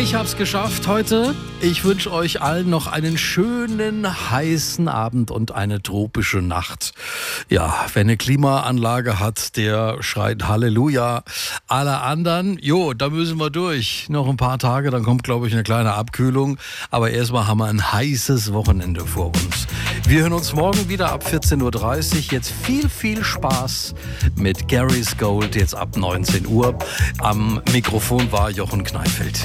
Ich hab's geschafft heute. Ich wünsche euch allen noch einen schönen, heißen Abend und eine tropische Nacht. Ja, wer eine Klimaanlage hat, der schreit Halleluja. Alle anderen, da müssen wir durch. Noch ein paar Tage, dann kommt, glaube ich, eine kleine Abkühlung. Aber erstmal haben wir ein heißes Wochenende vor uns. Wir hören uns morgen wieder ab 14.30 Uhr. Jetzt viel Spaß mit Gary's Gold, jetzt ab 19 Uhr. Am Mikrofon war Jochen Kneifeld.